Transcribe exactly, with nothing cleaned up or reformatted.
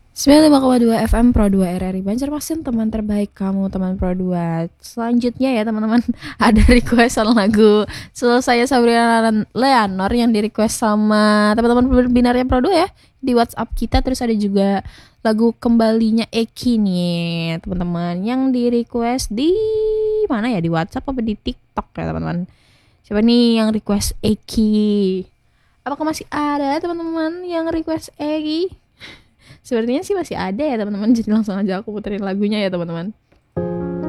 sembilan puluh lima koma dua F M Pro dua R R I Banjarmasin, teman terbaik kamu, teman Pro dua. Selanjutnya ya teman-teman, ada requestan lagu Selesai Sabrina Leonor yang di request sama teman-teman binarnya Pro dua ya di WhatsApp kita. Terus ada juga lagu Kembalinya Eki nih teman-teman yang di request di mana ya, di WhatsApp apa di TikTok ya teman-teman. Siapa nih yang request Eki? Apakah masih ada teman-teman yang request Eki? Sepertinya sih masih ada ya teman-teman. Jadi langsung aja aku puterin lagunya ya teman-teman.